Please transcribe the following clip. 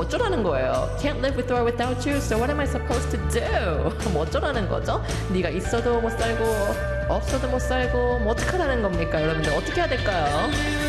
어쩌라는 거예요? Can't live with or without you, so what am I supposed to do? 뭐 어쩌라는 거죠? 네가 있어도 못 살고 없어도 못 살고 뭐 어떡하라는 겁니까? 여러분들 어떻게 해야 될까요?